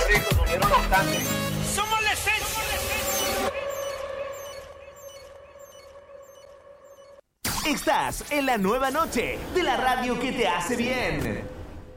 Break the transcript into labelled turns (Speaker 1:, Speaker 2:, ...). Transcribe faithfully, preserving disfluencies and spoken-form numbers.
Speaker 1: Rico, se unieron los tanques.
Speaker 2: ¡Somos la esencia!
Speaker 3: Estás en la nueva noche de la radio que te hace bien.